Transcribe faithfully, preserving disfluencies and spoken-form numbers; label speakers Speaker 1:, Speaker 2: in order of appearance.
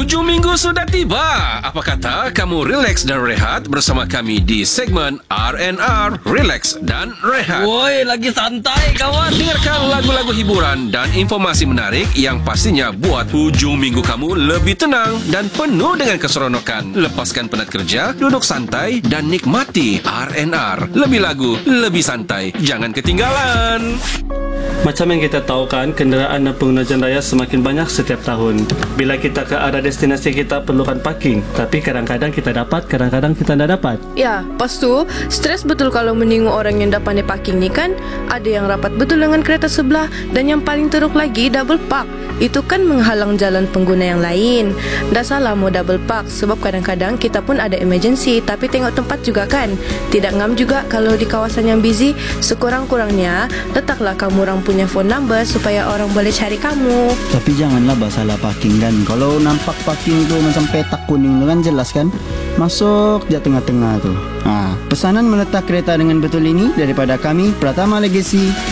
Speaker 1: Hujung minggu sudah tiba. Apa kata kamu relax dan rehat bersama kami di segmen R and R, Relax dan Rehat.
Speaker 2: Woi, lagi santai kawan.
Speaker 1: Dengarkan lagu-lagu hiburan dan informasi menarik yang pastinya buat hujung minggu kamu lebih tenang dan penuh dengan keseronokan. Lepaskan penat kerja, duduk santai dan nikmati R and R. Lebih lagu, lebih santai. Jangan ketinggalan.
Speaker 3: Macam yang kita tahu kan, kenderaan dan pengguna jalan raya semakin banyak setiap tahun. Bila kita ke arah destinasi, kita perlukan parking. Tapi kadang-kadang kita dapat, kadang-kadang kita tidak dapat.
Speaker 4: Ya, pas tu stres betul kalau menengok orang yang dah pandai parking ni kan. Ada yang rapat betul dengan kereta sebelah. Dan yang paling teruk lagi, double park. Itu kan menghalang jalan pengguna yang lain. Dah salah mau double park, sebab kadang-kadang kita pun ada emergency. Tapi tengok tempat juga kan. Tidak ngam juga kalau di kawasan yang busy. Sekurang-kurangnya letaklah kamu orang punya phone number supaya orang boleh cari kamu.
Speaker 5: Tapi janganlah masalah parking kan. Kalau nampak parking tu macam petak kuning tu kan jelas kan. Masuk je tengah-tengah tu. Ha, pesanan meletak kereta dengan betul ini daripada kami, Pratama Legacy.